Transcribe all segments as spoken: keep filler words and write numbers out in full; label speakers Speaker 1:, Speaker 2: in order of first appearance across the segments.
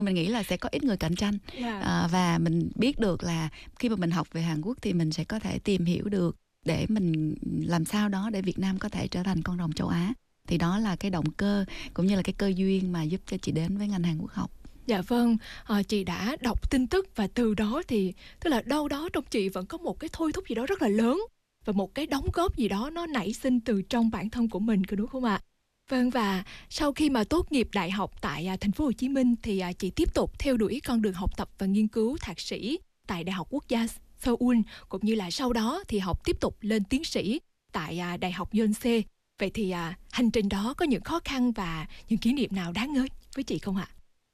Speaker 1: Mình nghĩ là sẽ có ít người cạnh tranh.
Speaker 2: Yeah.
Speaker 1: À, và mình biết được là khi mà mình học về Hàn Quốc thì mình sẽ có thể tìm hiểu được để mình làm sao đó để Việt Nam có thể trở thành con rồng châu Á. Thì đó là cái động cơ cũng như là cái cơ duyên mà giúp cho chị đến với ngành Hàn Quốc học.
Speaker 2: Dạ vâng, à, chị đã đọc tin tức và từ đó thì tức là đâu đó trong chị vẫn có một cái thôi thúc gì đó rất là lớn và một cái đóng góp gì đó nó nảy sinh từ trong bản thân của mình, có đúng không ạ? Vâng, và sau khi mà tốt nghiệp đại học tại à, thành phố Hồ Chí Minh thì à, chị tiếp tục theo đuổi con đường học tập và nghiên cứu thạc sĩ tại Đại học Quốc gia Seoul, cũng như là sau đó thì học tiếp tục lên tiến sĩ tại à, Đại học Yonsei. Vậy thì à, hành trình đó có những khó khăn và những kỷ niệm nào đáng nhớ với chị không ạ?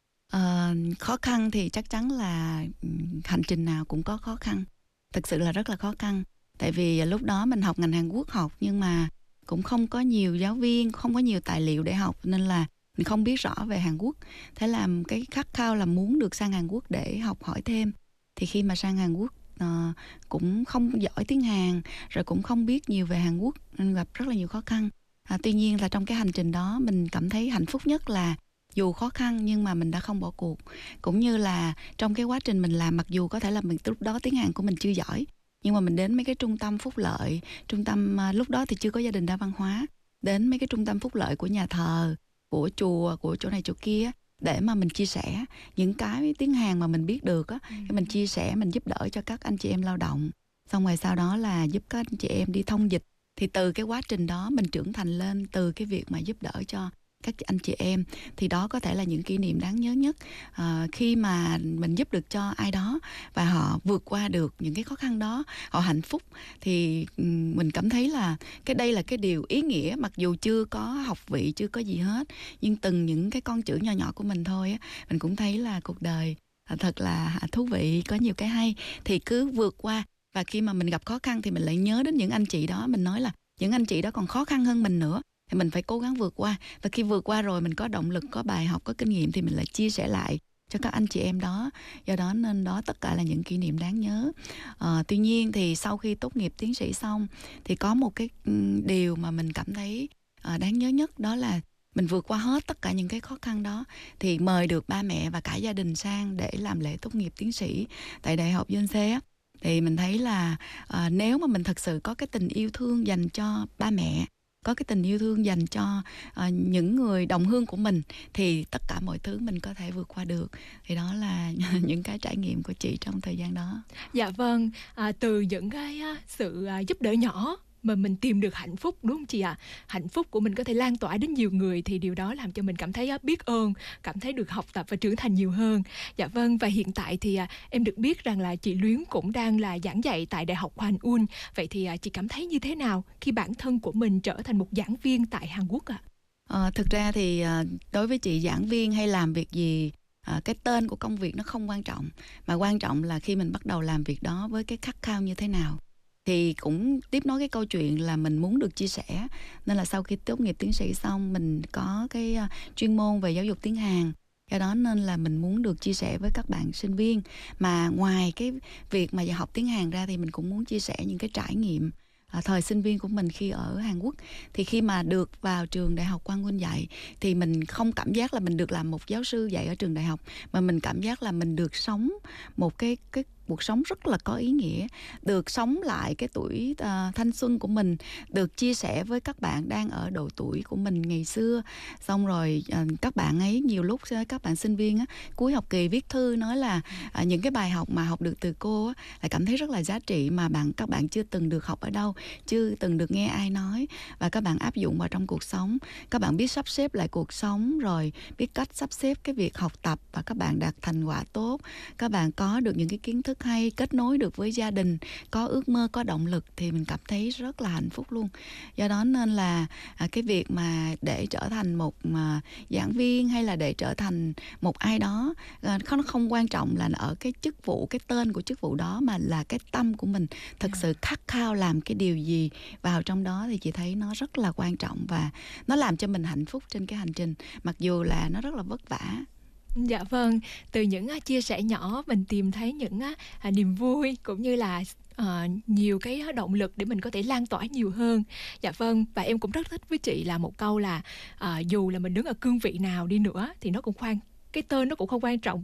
Speaker 1: Ờ, khó khăn thì chắc chắn là ừm, hành trình nào cũng có khó khăn. Thực sự là rất là khó khăn. Tại vì lúc đó mình học ngành Hàn Quốc học nhưng mà cũng không có nhiều giáo viên, không có nhiều tài liệu để học nên là mình không biết rõ về Hàn Quốc. Thế là cái khát khao là muốn được sang Hàn Quốc để học hỏi thêm. Thì khi mà sang Hàn Quốc uh, cũng không giỏi tiếng Hàn, rồi cũng không biết nhiều về Hàn Quốc nên gặp rất là nhiều khó khăn. À, tuy nhiên là trong cái hành trình đó mình cảm thấy hạnh phúc nhất là dù khó khăn nhưng mà mình đã không bỏ cuộc. Cũng như là trong cái quá trình mình làm, mặc dù có thể là mình lúc đó tiếng Hàn của mình chưa giỏi, nhưng mà mình đến mấy cái trung tâm phúc lợi, trung tâm lúc đó thì chưa có gia đình đa văn hóa, đến mấy cái trung tâm phúc lợi của nhà thờ, của chùa, của chỗ này chỗ kia để mà mình chia sẻ những cái tiếng Hàn mà mình biết được á, ừ. mình chia sẻ, mình giúp đỡ cho các anh chị em lao động. Xong rồi sau đó là giúp các anh chị em đi thông dịch. Thì từ cái quá trình đó mình trưởng thành lên từ cái việc mà giúp đỡ cho các anh chị em. Thì đó có thể là những kỷ niệm đáng nhớ nhất. À, khi mà mình giúp được cho ai đó và họ vượt qua được những cái khó khăn đó, họ hạnh phúc, thì mình cảm thấy là cái đây là cái điều ý nghĩa. Mặc dù chưa có học vị, chưa có gì hết, nhưng từng những cái con chữ nhỏ nhỏ của mình thôi á, mình cũng thấy là cuộc đời thật là thú vị, có nhiều cái hay. Thì cứ vượt qua. Và khi mà mình gặp khó khăn thì mình lại nhớ đến những anh chị đó. Mình nói là những anh chị đó còn khó khăn hơn mình nữa, thì mình phải cố gắng vượt qua. Và khi vượt qua rồi mình có động lực, có bài học, có kinh nghiệm thì mình lại chia sẻ lại cho các anh chị em đó. Do đó nên đó tất cả là những kỷ niệm đáng nhớ. À, tuy nhiên thì sau khi tốt nghiệp tiến sĩ xong thì có một cái điều mà mình cảm thấy à, đáng nhớ nhất, đó là mình vượt qua hết tất cả những cái khó khăn đó thì mời được ba mẹ và cả gia đình sang để làm lễ tốt nghiệp tiến sĩ tại Đại học Yonsei á. Thì mình thấy là à, nếu mà mình thật sự có cái tình yêu thương dành cho ba mẹ, có cái tình yêu thương dành cho uh, những người đồng hương của mình, thì tất cả mọi thứ mình có thể vượt qua được. Thì đó là những cái trải nghiệm của chị trong thời gian đó.
Speaker 2: Dạ vâng, à, từ những cái uh, sự uh, giúp đỡ nhỏ mà mình tìm được hạnh phúc, đúng không chị ạ? À? Hạnh phúc của mình có thể lan tỏa đến nhiều người thì điều đó làm cho mình cảm thấy uh, biết ơn, cảm thấy được học tập và trưởng thành nhiều hơn. Dạ vâng, và hiện tại thì uh, em được biết rằng là chị Luyến cũng đang là giảng dạy tại Đại học Hoàn Un. Vậy thì uh, chị cảm thấy như thế nào khi bản thân của mình trở thành một giảng viên tại Hàn Quốc ạ? À?
Speaker 1: À, thực ra thì uh, đối với chị, giảng viên hay làm việc gì, À, cái tên của công việc nó không quan trọng, mà quan trọng là khi mình bắt đầu làm việc đó với cái khát khao như thế nào. Thì cũng tiếp nối cái câu chuyện là mình muốn được chia sẻ, nên là sau khi tốt nghiệp tiến sĩ xong mình có cái uh, chuyên môn về giáo dục tiếng Hàn. Do đó nên là mình muốn được chia sẻ với các bạn sinh viên. Mà ngoài cái việc mà học tiếng Hàn ra thì mình cũng muốn chia sẻ những cái trải nghiệm À, thời sinh viên của mình khi ở Hàn Quốc. Thì khi mà được vào trường Đại học Quang Nguyen dạy thì mình không cảm giác là mình được làm một giáo sư dạy ở trường đại học, mà mình cảm giác là mình được sống một cái cái cuộc sống rất là có ý nghĩa, được sống lại cái tuổi uh, thanh xuân của mình, được chia sẻ với các bạn đang ở độ tuổi của mình ngày xưa. Xong rồi uh, các bạn ấy nhiều lúc các bạn sinh viên á, cuối học kỳ viết thư nói là uh, những cái bài học mà học được từ cô á, là cảm thấy rất là giá trị, mà bạn các bạn chưa từng được học ở đâu, chưa từng được nghe ai nói, và các bạn áp dụng vào trong cuộc sống. Các bạn biết sắp xếp lại cuộc sống, rồi biết cách sắp xếp cái việc học tập, và các bạn đạt thành quả tốt. Các bạn có được những cái kiến thức hay, kết nối được với gia đình, có ước mơ, có động lực, thì mình cảm thấy rất là hạnh phúc luôn. Do đó nên là à, cái việc mà để trở thành một à, giảng viên hay là để trở thành một ai đó, à, nó không quan trọng là ở cái chức vụ, cái tên của chức vụ đó, mà là cái tâm của mình thực sự khát khao làm cái điều gì vào trong đó, thì chị thấy nó rất là quan trọng và nó làm cho mình hạnh phúc trên cái hành trình, mặc dù là nó rất là vất vả.
Speaker 2: Dạ vâng, từ những uh, chia sẻ nhỏ mình tìm thấy những uh, niềm vui cũng như là uh, nhiều cái động lực để mình có thể lan tỏa nhiều hơn. Dạ vâng, và em cũng rất thích với chị là một câu là uh, dù là mình đứng ở cương vị nào đi nữa thì nó cũng khoan cái tên nó cũng không quan trọng